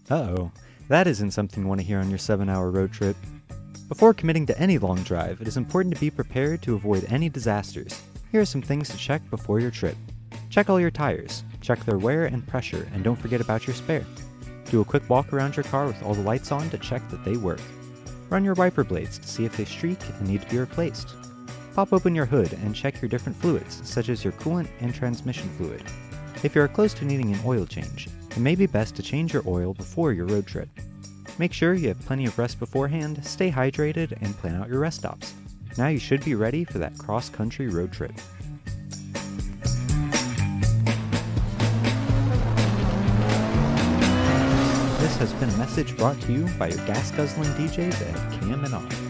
Uh-oh, that isn't something you want to hear on your 7-hour road trip. Before committing to any long drive, it is important to be prepared to avoid any disasters. Here are some things to check before your trip. Check all your tires, check their wear and pressure, and don't forget about your spare. Do a quick walk around your car with all the lights on to check that they work. Run your wiper blades to see if they streak and need to be replaced. Pop open your hood and check your different fluids, such as your coolant and transmission fluid. If you are close to needing an oil change, it may be best to change your oil before your road trip. Make sure you have plenty of rest beforehand, stay hydrated, and plan out your rest stops. Now you should be ready for that cross-country road trip. This has been a message brought to you by your gas-guzzling DJs at KMNR.